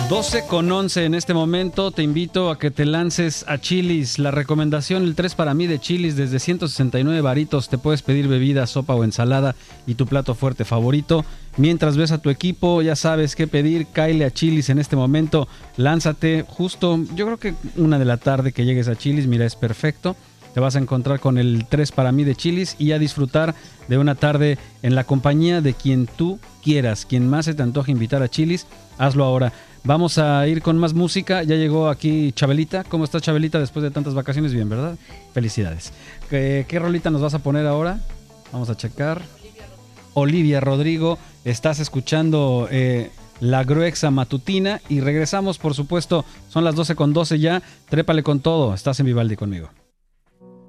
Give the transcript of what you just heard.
12:11 en este momento. Te invito a que te lances a Chili's. La recomendación, el 3 para mí de Chili's, desde 169 varitos. Te puedes pedir bebida, sopa o ensalada y tu plato fuerte favorito. Mientras ves a tu equipo, ya sabes qué pedir. Cáele a Chili's en este momento. Lánzate justo, yo creo que 1 de la tarde que llegues a Chili's. Mira, es perfecto. Te vas a encontrar con el 3 para mí de Chili's y a disfrutar de una tarde en la compañía de quien tú quieras. Quien más se te antoje invitar a Chili's, hazlo ahora. Vamos a ir con más música. Ya llegó aquí Chabelita. ¿Cómo estás, Chabelita, después de tantas vacaciones? Bien, ¿verdad? Felicidades. ¿Qué rolita nos vas a poner ahora? Vamos a checar. Olivia Rodrigo. Estás escuchando La Gruexa Matutina y regresamos, por supuesto. Son las 12:12 ya. Trépale con todo. Estás en Vivaldi conmigo.